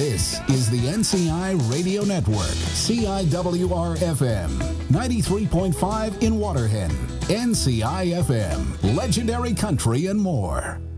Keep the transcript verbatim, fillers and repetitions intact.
This is the N C I Radio Network, C I W R F M, ninety-three point five in Waterhen, N C I F M, Legendary Country and more.